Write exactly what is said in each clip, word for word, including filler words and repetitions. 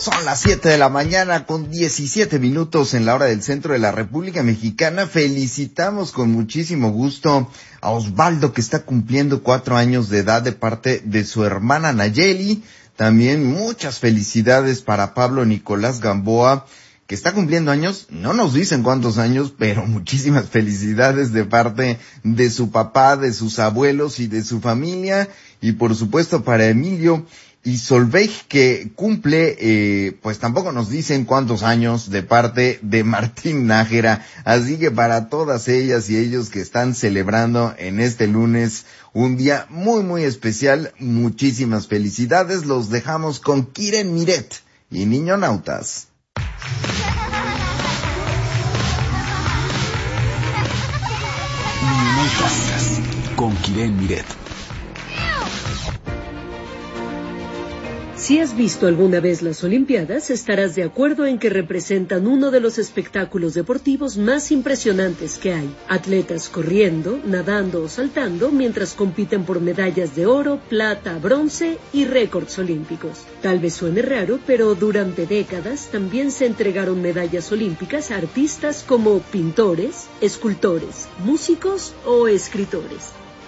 Son las siete de la mañana con diecisiete minutos en la hora del centro de la República Mexicana. Felicitamos con muchísimo gusto a Osvaldo, que está cumpliendo cuatro años de edad de parte de su hermana Nayeli. También muchas felicidades para Pablo Nicolás Gamboa, que está cumpliendo años. No nos dicen cuántos años, pero muchísimas felicidades de parte de su papá, de sus abuelos y de su familia. Y por supuesto para Emilio y Solveig, que cumple, eh, pues tampoco nos dicen cuántos años, de parte de Martín Nájera. Así que para todas ellas y ellos que están celebrando en este lunes un día muy muy especial, muchísimas felicidades. Los dejamos con Kiren Miret y Niño Nautas. Niño Nautas con Kiren Miret. Si has visto alguna vez las Olimpiadas, estarás de acuerdo en que representan uno de los espectáculos deportivos más impresionantes que hay. Atletas corriendo, nadando o saltando mientras compiten por medallas de oro, plata, bronce y récords olímpicos. Tal vez suene raro, pero durante décadas también se entregaron medallas olímpicas a artistas como pintores, escultores, músicos o escritores.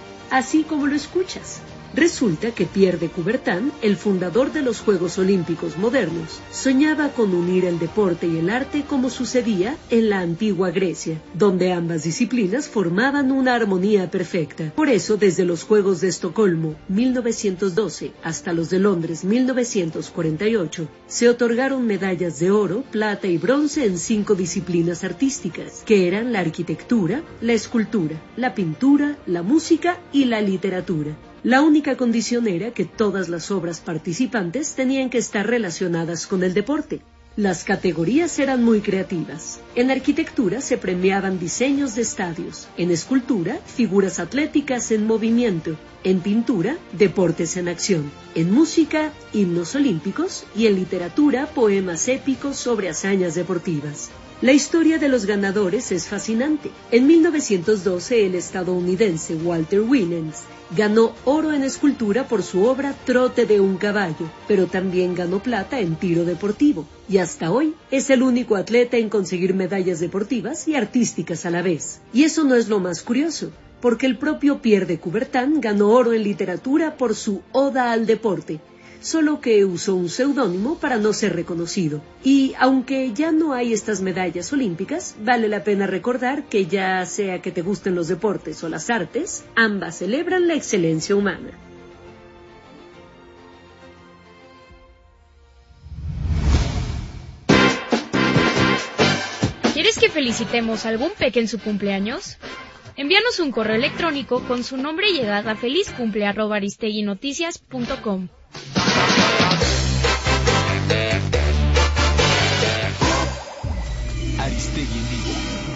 Así como lo escuchas. Resulta que Pierre de Coubertin, el fundador de los Juegos Olímpicos modernos, soñaba con unir el deporte y el arte como sucedía en la antigua Grecia, donde ambas disciplinas formaban una armonía perfecta. Por eso, desde los Juegos de Estocolmo, mil novecientos doce, hasta los de Londres, mil novecientos cuarenta y ocho, se otorgaron medallas de oro, plata y bronce en cinco disciplinas artísticas, que eran la arquitectura, la escultura, la pintura, la música y la literatura. La única condición era que todas las obras participantes tenían que estar relacionadas con el deporte. Las categorías eran muy creativas. En arquitectura se premiaban diseños de estadios, en escultura, figuras atléticas en movimiento, en pintura, deportes en acción, en música, himnos olímpicos y en literatura, poemas épicos sobre hazañas deportivas. La historia de los ganadores es fascinante. En mil novecientos doce, el estadounidense Walter Williams ganó oro en escultura por su obra Trote de un caballo, pero también ganó plata en tiro deportivo, y hasta hoy es el único atleta en conseguir medallas deportivas y artísticas a la vez. Y eso no es lo más curioso, porque el propio Pierre de Coubertin ganó oro en literatura por su Oda al deporte, solo que usó un seudónimo para no ser reconocido. Y aunque ya no hay estas medallas olímpicas, vale la pena recordar que ya sea que te gusten los deportes o las artes, ambas celebran la excelencia humana. ¿Quieres que felicitemos a algún peque en su cumpleaños? Envíanos un correo electrónico con su nombre y edad a felizcumple arroba aristeguinoticias punto com. Aristegui en vivo.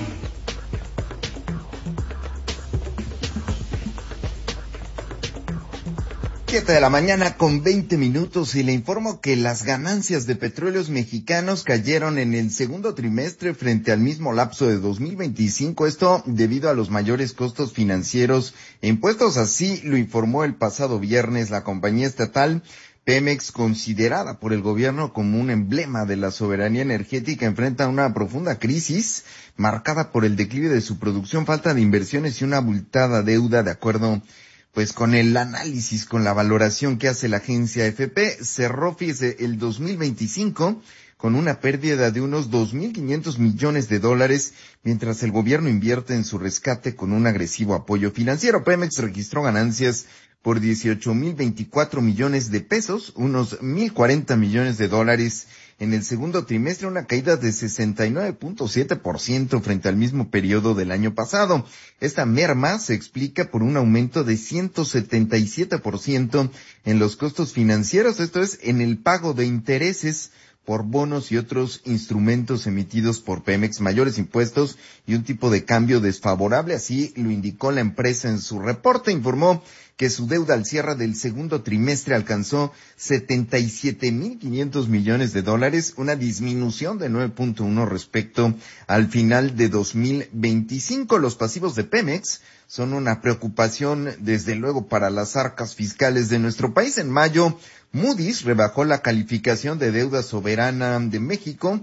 siete de la mañana con veinte minutos y le informo que las ganancias de Petróleos Mexicanos cayeron en el segundo trimestre frente al mismo lapso de dos mil veinticinco, esto debido a los mayores costos financieros e impuestos. Así lo informó el pasado viernes la compañía estatal Pemex, considerada por el gobierno como un emblema de la soberanía energética. Enfrenta una profunda crisis marcada por el declive de su producción, falta de inversiones y una abultada deuda. De acuerdo pues con el análisis, con la valoración que hace la agencia F P, cerró, fíjese, el dos mil veinticinco con una pérdida de unos dos mil quinientos millones de dólares, mientras el gobierno invierte en su rescate con un agresivo apoyo financiero. Pemex registró ganancias por dieciocho mil veinticuatro millones de pesos, unos mil cuarenta millones de dólares en el segundo trimestre, una caída de sesenta y nueve punto siete por ciento frente al mismo periodo del año pasado. Esta merma se explica por un aumento de ciento setenta y siete por ciento en los costos financieros, esto es, en el pago de intereses por bonos y otros instrumentos emitidos por Pemex, mayores impuestos y un tipo de cambio desfavorable, así lo indicó la empresa en su reporte. Informó que su deuda al cierre del segundo trimestre alcanzó setenta y siete mil quinientos millones de dólares, una disminución de nueve punto uno respecto al final de dos mil veinticinco. Los pasivos de Pemex son una preocupación, desde luego, para las arcas fiscales de nuestro país. En mayo, Moody's rebajó la calificación de deuda soberana de México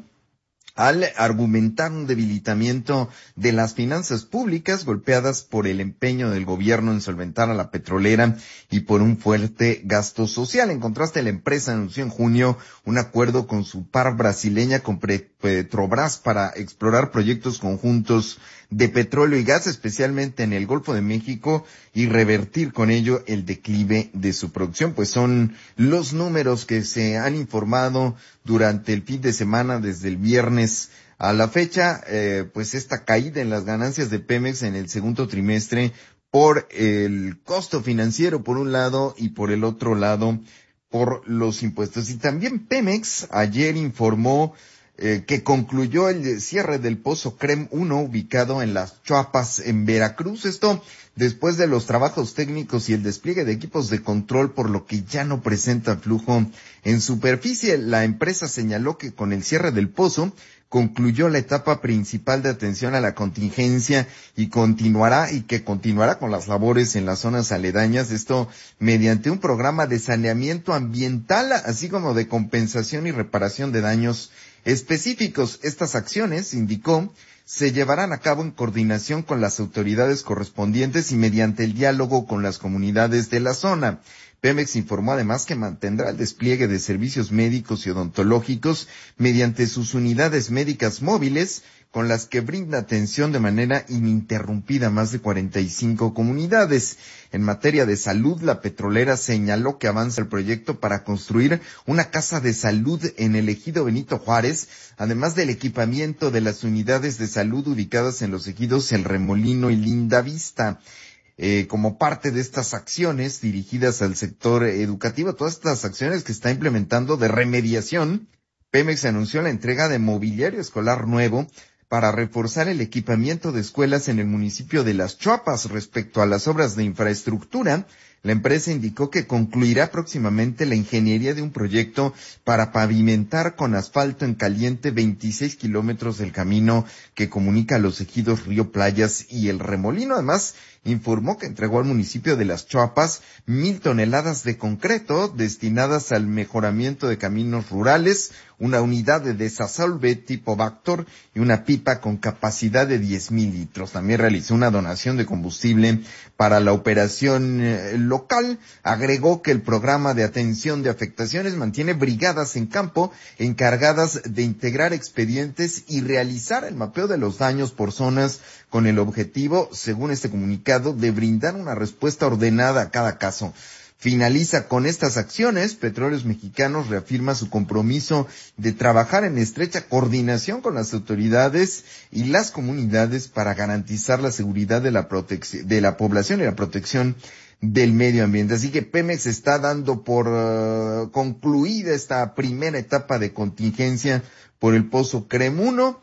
al argumentar un debilitamiento de las finanzas públicas golpeadas por el empeño del gobierno en solventar a la petrolera y por un fuerte gasto social. En contraste, la empresa anunció en junio un acuerdo con su par brasileña, con Petrobras, para explorar proyectos conjuntos de petróleo y gas, especialmente en el Golfo de México, y revertir con ello el declive de su producción. Pues son los números que se han informado durante el fin de semana, desde el viernes a la fecha. Eh, pues esta caída en las ganancias de Pemex en el segundo trimestre por el costo financiero por un lado y por el otro lado por los impuestos. Y también Pemex ayer informó Eh, que concluyó el cierre del pozo CREM uno ubicado en Las Chuapas, en Veracruz. Esto después de los trabajos técnicos y el despliegue de equipos de control, por lo que ya no presenta flujo en superficie. La empresa señaló que con el cierre del pozo concluyó la etapa principal de atención a la contingencia y continuará y que continuará con las labores en las zonas aledañas, esto mediante un programa de saneamiento ambiental, así como de compensación y reparación de daños específicos. Estas acciones, indicó, se llevarán a cabo en coordinación con las autoridades correspondientes y mediante el diálogo con las comunidades de la zona. Pemex informó además que mantendrá el despliegue de servicios médicos y odontológicos mediante sus unidades médicas móviles, con las que brinda atención de manera ininterrumpida a más de cuarenta y cinco comunidades. En materia de salud, la petrolera señaló que avanza el proyecto para construir una casa de salud en el ejido Benito Juárez, además del equipamiento de las unidades de salud ubicadas en los ejidos El Remolino y Lindavista. Eh, como parte de estas acciones dirigidas al sector educativo, todas estas acciones que está implementando de remediación, Pemex anunció la entrega de mobiliario escolar nuevo para reforzar el equipamiento de escuelas en el municipio de Las Chuapas. Respecto a las obras de infraestructura, la empresa indicó que concluirá próximamente la ingeniería de un proyecto para pavimentar con asfalto en caliente veintiséis kilómetros del camino que comunica los ejidos Río Playas y El Remolino. Además, informó que entregó al municipio de Las Chuapas mil toneladas de concreto destinadas al mejoramiento de caminos rurales, una unidad de desasolve tipo Vactor y una pipa con capacidad de diez mil litros. También realizó una donación de combustible para la operación eh, local. Agregó que el programa de atención de afectaciones mantiene brigadas en campo encargadas de integrar expedientes y realizar el mapeo de los daños por zonas, con el objetivo, según este comunicado, de brindar una respuesta ordenada a cada caso. Finaliza con estas acciones. Petróleos Mexicanos reafirma su compromiso de trabajar en estrecha coordinación con las autoridades y las comunidades para garantizar la seguridad de la protección de la población y la protección del medio ambiente. Así que Pemex está dando por uh, concluida esta primera etapa de contingencia por el pozo CREM uno.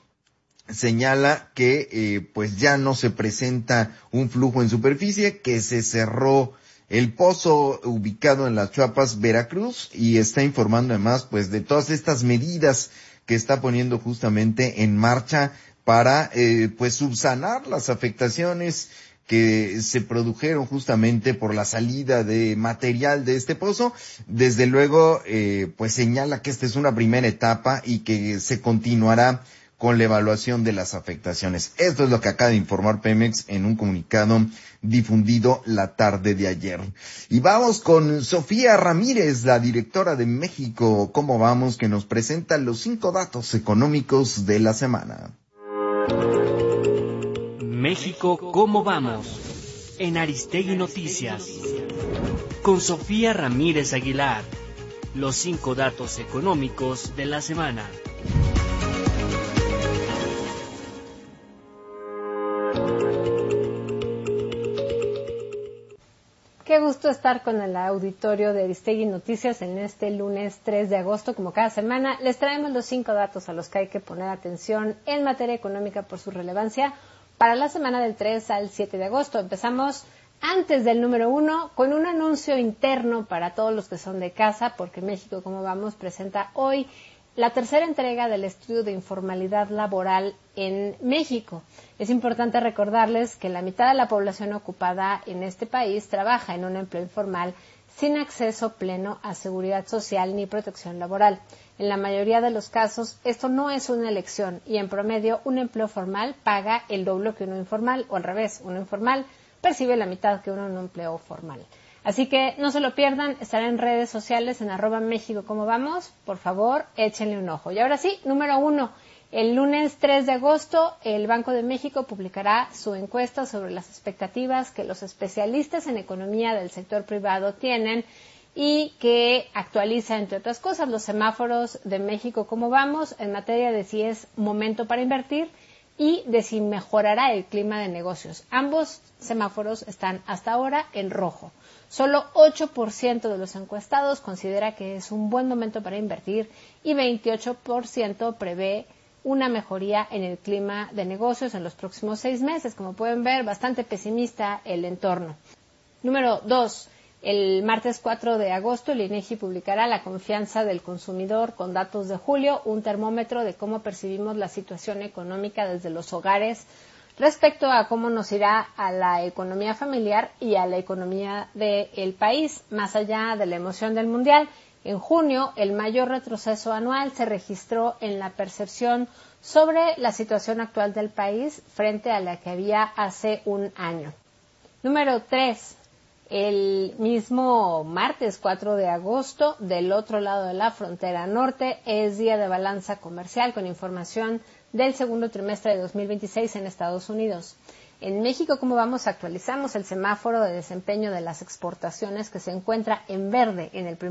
Señala que eh, pues ya no se presenta un flujo en superficie, que se cerró el pozo ubicado en Las Chuapas, Veracruz, y está informando además pues de todas estas medidas que está poniendo justamente en marcha para eh, pues subsanar las afectaciones que se produjeron justamente por la salida de material de este pozo. Desde luego eh, pues señala que esta es una primera etapa y que se continuará con la evaluación de las afectaciones. Esto es lo que acaba de informar Pemex en un comunicado difundido la tarde de ayer. Y vamos con Sofía Ramírez, la directora de México ¿Cómo vamos?, que nos presenta los cinco datos económicos de la semana. México ¿Cómo vamos? En Aristegui Noticias. Con Sofía Ramírez Aguilar. Los cinco datos económicos de la semana. Qué gusto estar con el auditorio de Aristegui Noticias en este lunes tres de agosto. Como cada semana, les traemos los cinco datos a los que hay que poner atención en materia económica por su relevancia para la semana del tres al siete de agosto. Empezamos Antes del número uno, con un anuncio interno para todos los que son de casa, porque México, como vamos, presenta hoy la tercera entrega del estudio de informalidad laboral en México. Es importante recordarles que la mitad de la población ocupada en este país trabaja en un empleo informal sin acceso pleno a seguridad social ni protección laboral. En la mayoría de los casos, esto no es una elección y en promedio un empleo formal paga el doble que uno informal, o al revés, uno informal percibe la mitad que uno en un empleo formal. Así que no se lo pierdan, estará en redes sociales en arroba México como vamos, por favor, échenle un ojo. Y ahora sí, número uno, el lunes tres de agosto el Banco de México publicará su encuesta sobre las expectativas que los especialistas en economía del sector privado tienen y que actualiza, entre otras cosas, los semáforos de México como vamos en materia de si es momento para invertir y de si mejorará el clima de negocios. Ambos semáforos están hasta ahora en rojo. Solo ocho por ciento de los encuestados considera que es un buen momento para invertir y veintiocho por ciento prevé una mejoría en el clima de negocios en los próximos seis meses. Como pueden ver, bastante pesimista el entorno. Número dos. El martes cuatro de agosto, el INEGI publicará la confianza del consumidor con datos de julio, un termómetro de cómo percibimos la situación económica desde los hogares respecto a cómo nos irá a la economía familiar y a la economía del país, más allá de la emoción del Mundial. En junio, el mayor retroceso anual se registró en la percepción sobre la situación actual del país frente a la que había hace un año. Número tres. El mismo martes cuatro de agosto, del otro lado de la frontera norte, es día de balanza comercial con información del segundo trimestre de dos mil veintiséis en Estados Unidos. En México, como vamos, actualizamos el semáforo de desempeño de las exportaciones que se encuentra en verde en el primer